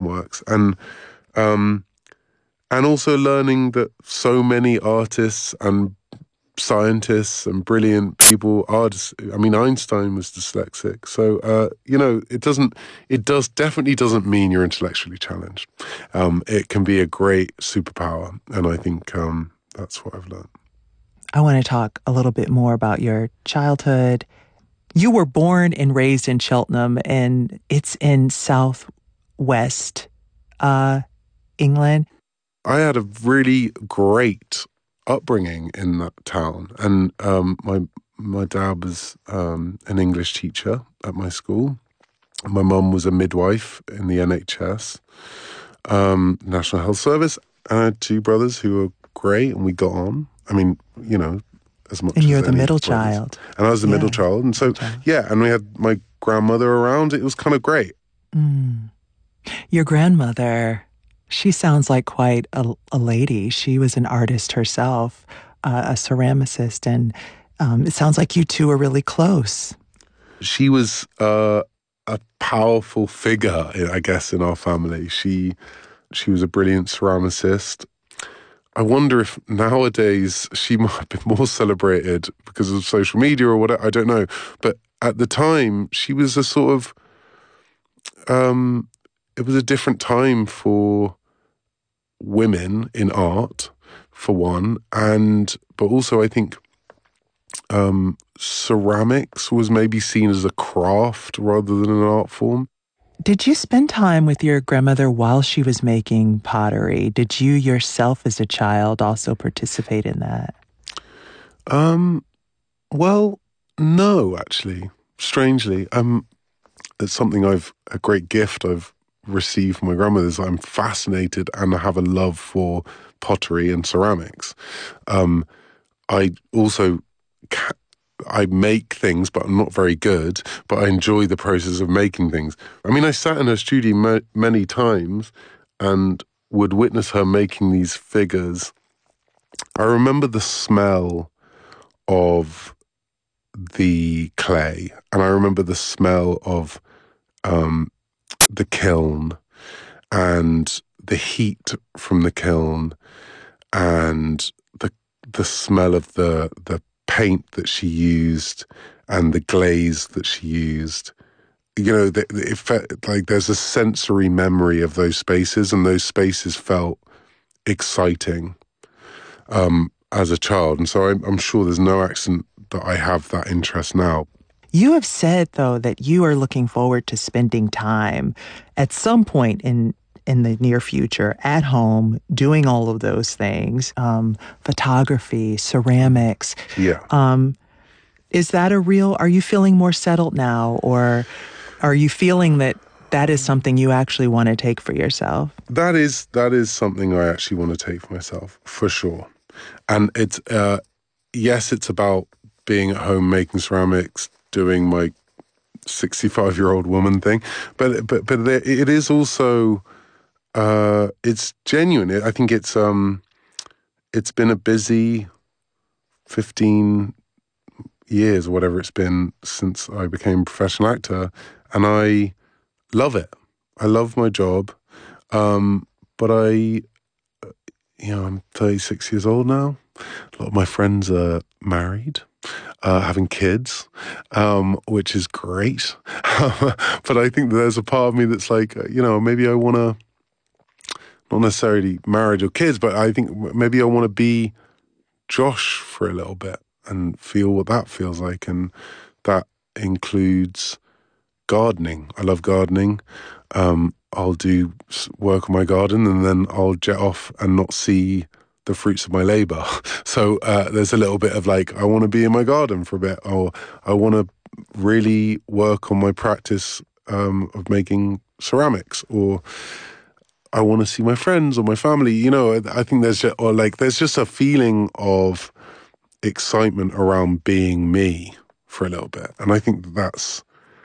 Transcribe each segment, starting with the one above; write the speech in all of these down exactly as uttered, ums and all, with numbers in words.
works. And um, and also learning that so many artists and scientists and brilliant people are dys- I mean, Einstein was dyslexic. So, uh, you know, it doesn't, it does definitely doesn't mean you're intellectually challenged. Um, it can be a great superpower. And I think um, that's what I've learned. I want to talk a little bit more about your childhood. You were born and raised in Cheltenham, and it's in southwest uh, England. I had a really great upbringing in that town, and um, my my dad was um, an English teacher at my school. My mum was a midwife in the N H S, um, National Health Service, and I had two brothers who were great, and we got on. I mean, you know, as much. And as you're the any middle brothers. child, and I was the yeah. middle child, and so child. yeah, and we had my grandmother around. It was kind of great. Mm. Your grandmother. She sounds like quite a, a lady. She was an artist herself, uh, a ceramicist, and um, it sounds like you two are really close. She was uh, a powerful figure, I guess, in our family. She she was a brilliant ceramicist. I wonder if nowadays she might be more celebrated because of social media or whatever. I don't know. But at the time, she was a sort of, um, it was a different time for women in art, for one, and but also I think um, ceramics was maybe seen as a craft rather than an art form. Did you spend time with your grandmother while she was making pottery? Did you yourself as a child also participate in that? Um, well, no, actually, strangely. Um, it's something I've, a great gift I've received from my grandmother's. I'm fascinated and I have a love for pottery and ceramics. Um, I also, ca- I make things, but I'm not very good, but I enjoy the process of making things. I mean, I sat in her studio ma- many times and would witness her making these figures. I remember the smell of the clay, and I remember the smell of um, the kiln and the heat from the kiln and the the smell of the the paint that she used and the glaze that she used. You know, the, the, it felt like there's a sensory memory of those spaces, and those spaces felt exciting um, as a child. And so I'm, I'm sure there's no accident that I have that interest now. You have said, though, that you are looking forward to spending time at some point in in the near future at home doing all of those things, um, photography, ceramics. Yeah. Um, is that a real, are you feeling more settled now, or are you feeling that that is something you actually want to take for yourself? That is, that is something I actually want to take for myself, for sure. And it's, uh, yes, it's about being at home making ceramics, doing my sixty-five-year-old woman thing, but but but there, it is also uh, it's genuine. I think it's um, it's been a busy fifteen years or whatever it's been since I became a professional actor, and I love it. I love my job, um, but I, you know, I'm thirty-six years old now. A lot of my friends are married. Uh, having kids, um, which is great. But I think there's a part of me that's like, you know, maybe I want to, not necessarily marriage or kids, but I think maybe I want to be Josh for a little bit and feel what that feels like. And that includes gardening. I love gardening. Um, I'll do work on my garden and then I'll jet off and not see the fruits of my labor. So uh, there's a little bit of like, I want to be in my garden for a bit, or I want to really work on my practice um, of making ceramics, or I want to see my friends or my family. You know, I think there's just, or like, there's just a feeling of excitement around being me for a little bit. And I think that's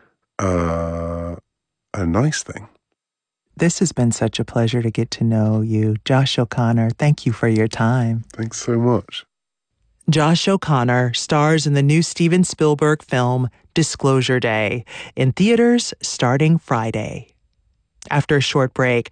uh, a nice thing. This has been such a pleasure to get to know you. Josh O'Connor, thank you for your time. Thanks so much. Josh O'Connor stars in the new Steven Spielberg film Disclosure Day in theaters starting Friday. After a short break,